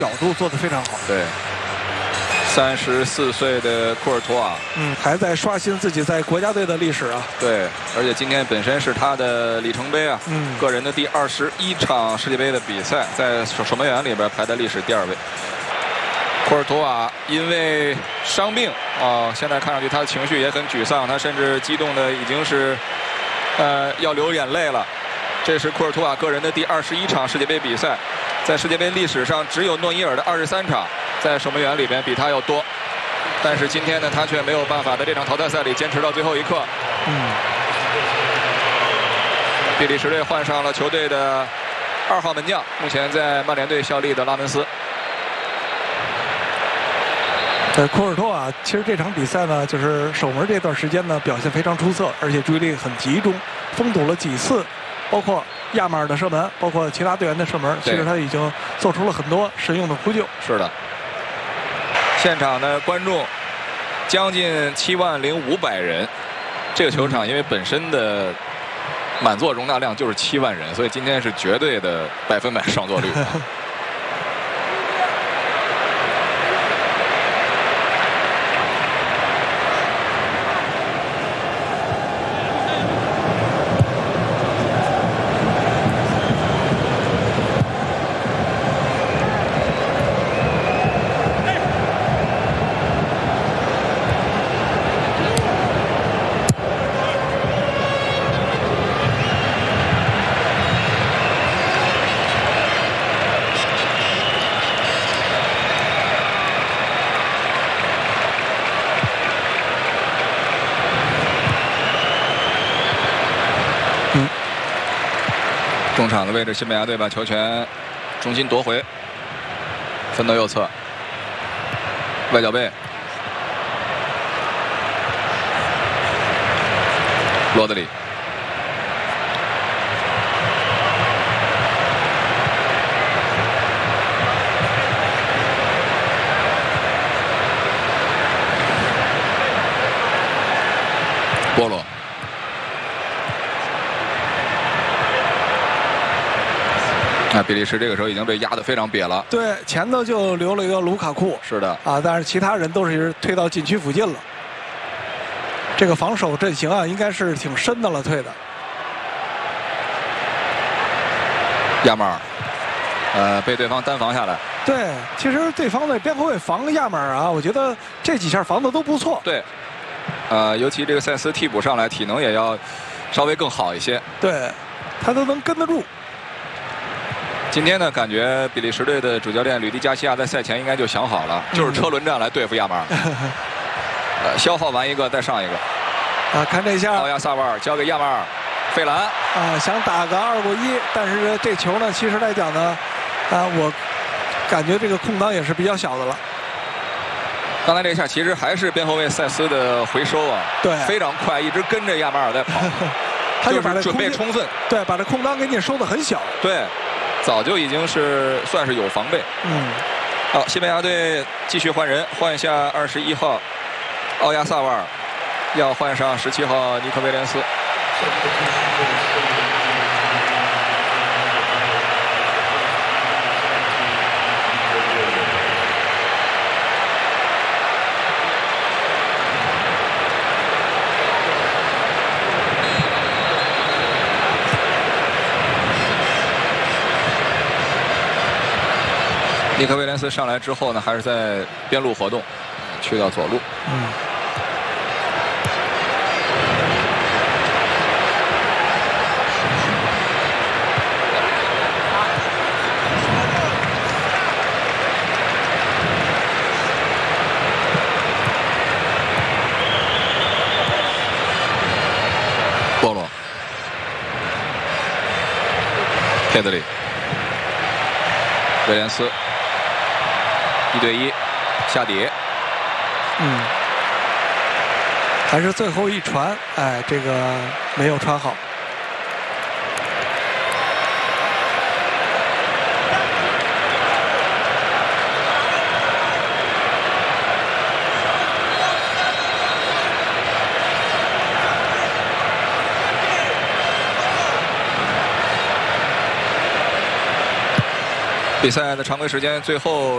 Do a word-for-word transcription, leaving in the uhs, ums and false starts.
角度做得非常好。 对，三十四岁的库尔图瓦， 嗯，还在刷新自己在国家队的历史啊。 对，而且今天本身是他的里程碑啊， 嗯， 个人的第二十一场世界杯的比赛，在守守门员里边排在历史第二位。库尔图瓦因为伤病啊，现在看上去他的情绪也很沮丧，他甚至激动的已经是呃要流眼泪了。这是库尔图瓦个人的第二十一场世界杯比赛，在世界杯历史上只有诺伊尔的二十三场，在守门员里边比他要多。但是今天呢，他却没有办法在这场淘汰赛里坚持到最后一刻。 嗯， 比利时队换上了球队的二号门将，目前在曼联队效力的拉文斯。 呃，库尔图瓦其实这场比赛呢，就是守门这段时间呢表现非常出色，而且注意力很集中，封堵了几次，包括亚马尔的射门，包括其他队员的射门，其实他已经做出了很多神勇的扑救。 是的，现场的观众将近七万零五百人，这个球场因为本身的满座容纳量就是七万人，所以今天是绝对的百分百上座率。中场的位置，西班牙队把球权重新夺回，分到右侧，外脚背，罗德里，波罗。那比利时这个时候已经被压得非常瘪了。 对，前头就留了一个卢卡库。 是的。 啊，但是其他人都是退到禁区附近了。这个防守阵型啊，应该是挺深的了，退的。 亚马尔，呃，被对方单防下来。 对，其实对方的边后卫防亚马尔啊，我觉得这几下防的都不错。 对。呃，尤其这个塞斯替补上来，体能也要稍微更好一些。 对，他都能跟得住。 今天呢，感觉比利时队的主教练吕迪加西亚在赛前应该就想好了，嗯、就是车轮战来对付亚马尔。呃，消耗完一个再上一个。 啊，看这下， 奥亚萨瓦尔交给亚马尔，费兰。 啊，想打个二过一，但是这球呢，其实来讲呢，啊，我感觉这个空档也是比较小的了。 刚才这一下其实还是边后卫塞斯的回收啊， 对， 非常快，一直跟着亚马尔在跑， 他就把这准备充分， 对，把这空档给你收得很小。 对。早就已经是算是有防备。 嗯， 好，西班牙队继续换人，换下二十一号奥亚萨瓦尔，要换上十七号尼克威廉斯。尼克威廉斯上来之后呢，还是在边路活动，去到左路。 嗯。 波罗，佩德里，威廉斯。一对一，下底。 嗯，还是最后一传，哎，这个没有传好。 比赛的常规时间最后。